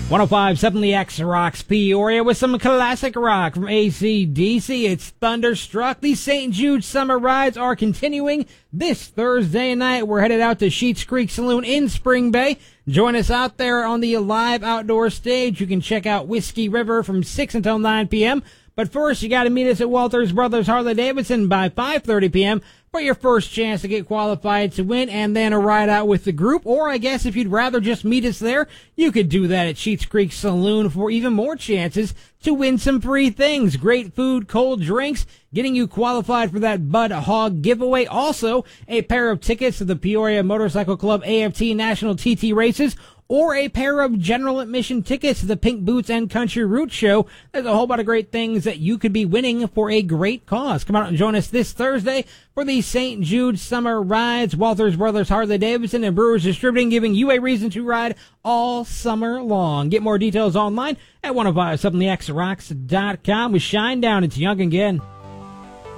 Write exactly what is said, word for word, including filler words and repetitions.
one oh five point seven The X rocks Peoria with some classic rock from A C D C. It's Thunderstruck. The Saint Jude Summer Rides are continuing this Thursday night. We're headed out to Sheets Creek Saloon in Spring Bay. Join us out there on the live outdoor stage. You can check out Whiskey River from six until nine p.m. But first, you got to meet us at Walters Brothers Harley-Davidson by five thirty p.m. for your first chance to get qualified to win and then a ride out with the group. Or I guess if you'd rather just meet us there, you could do that at Sheets Creek Saloon for even more chances to win some free things. Great food, cold drinks, getting you qualified for that Bud Hog giveaway. Also, a pair of tickets to the Peoria Motorcycle Club A F T National T T Races, or a pair of general admission tickets to the Pink Boots and Country Roots Show. There's a whole lot of great things that you could be winning for a great cause. Come out and join us this Thursday for the Saint Jude Summer Rides. Walters Brothers Harley-Davidson and Brewers Distributing, giving you a reason to ride all summer long. Get more details online at one oh five seven the x rocks dot com with Shine Down. It's Young again.